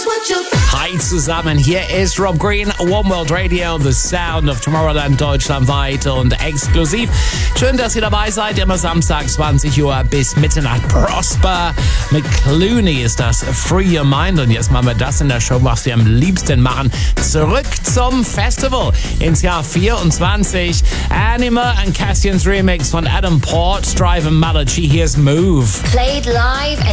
Hi zusammen, hier ist Rob Green, One World Radio, the sound of Tomorrowland deutschlandweit und exklusiv. Schön, dass ihr dabei seid, immer Samstag 20 Uhr bis Mitternacht. Prosper McClooney ist das, Free Your Mind. Und jetzt machen wir das in der Show, was wir am liebsten machen. Zurück zum Festival ins Jahr 24. Anima and Cassian's Remix von Adam Port, Strive and Malachi. Here's Move. Played live at